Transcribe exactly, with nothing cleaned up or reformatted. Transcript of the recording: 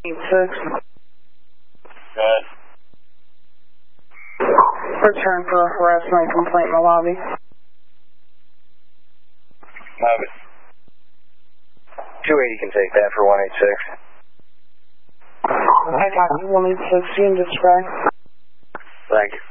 eight six. Good. Return for a harassment complaint in the lobby. Love it. two eighty can take that for one eight six. I got you, one eight six, you in distress. Thank you.